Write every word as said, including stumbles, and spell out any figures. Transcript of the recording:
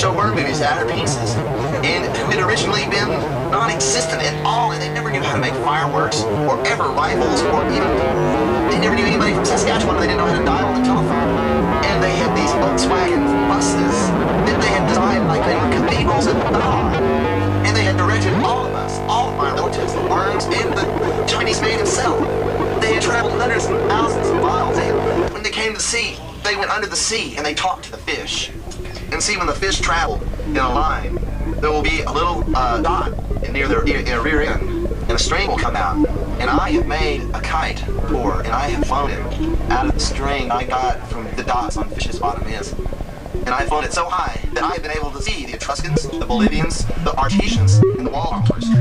show bird movies at her pieces, and who had originally been non-existent at all, and they never knew how to make fireworks, or ever rifles, or even, they never knew anybody from Saskatchewan, they didn't know how to dial the telephone. And they had these Volkswagen buses that they had designed like they were cathedrals at dawn. And they had directed all of us, all of my relatives, the worms, and the Chinese man himself. They had traveled hundreds and thousands of miles, and when they came to the sea, they went under the sea and they talked to the fish. And see, when the fish travel in a line, there will be a little uh, dot near their ear, rear end, and a string will come out. And I have made a kite for, and I have flown it out of the string I got from the dots on fish's bottom is. And I have flown it so high that I have been able to see the Etruscans, the Bolivians, the Artesians, and the Waldorfers.